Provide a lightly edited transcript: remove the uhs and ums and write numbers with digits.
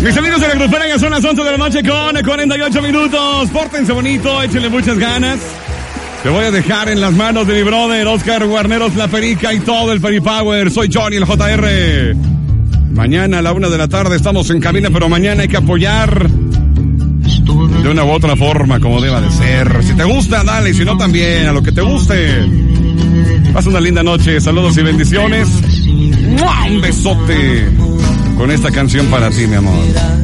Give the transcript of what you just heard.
Mis amigos de la grupera, ya son las 11 de la noche con 48 minutos. Pórtense bonito, échenle muchas ganas. Te voy a dejar en las manos de mi brother Oscar Guarneros, la Perica y todo el Peripower. Soy Johnny, el JR. Mañana a la 1 de la tarde estamos en cabina, pero mañana hay que apoyar de una u otra forma, como deba de ser. Si te gusta, dale, si no también, a lo que te guste. Pasa una linda noche, saludos y bendiciones. ¡Mua! Un besote con esta canción para ti, mi amor.